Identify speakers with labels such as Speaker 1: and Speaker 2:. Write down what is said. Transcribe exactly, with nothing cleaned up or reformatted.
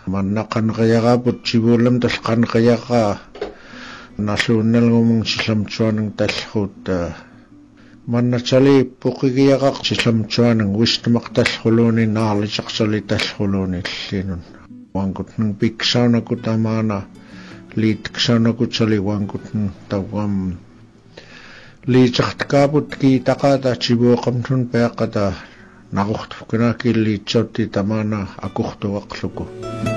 Speaker 1: mannakan qayaqaput sivulam tal qanqayaqa nalluunnalngumung sillamtsuanang tallquut mannachali puqigiyaqaq sillamtsuanang wisnumaq tallquluuni naarlisaqsali tallquluuni llinun wankutnang piksaunakut amaana liitksaunakut sali wankutnang tawam liitsaqtkaput kiitaqata sivuoqamtun peaqata naquqtukuna killiitsautti tamana akuqtuaqluku